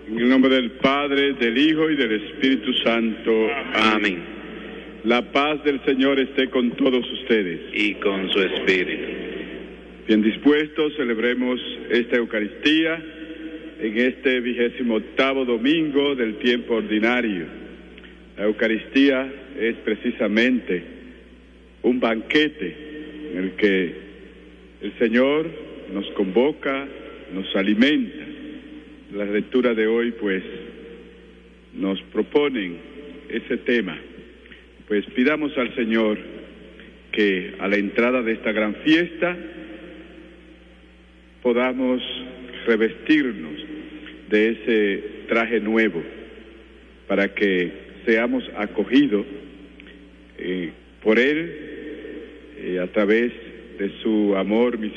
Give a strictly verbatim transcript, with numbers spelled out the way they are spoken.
En el nombre del Padre, del Hijo y del Espíritu Santo. Amén. Amén. La paz del Señor esté con todos ustedes. Y con su espíritu. Bien dispuestos, celebremos esta Eucaristía en este vigésimo octavo domingo del tiempo ordinario. La Eucaristía es precisamente un banquete en el que el Señor nos convoca, nos alimenta. La lectura de hoy, pues, nos proponen ese tema. Pues pidamos al Señor que a la entrada de esta gran fiesta podamos revestirnos de ese traje nuevo para que seamos acogidos eh, por Él eh, a través de su amor misericordioso.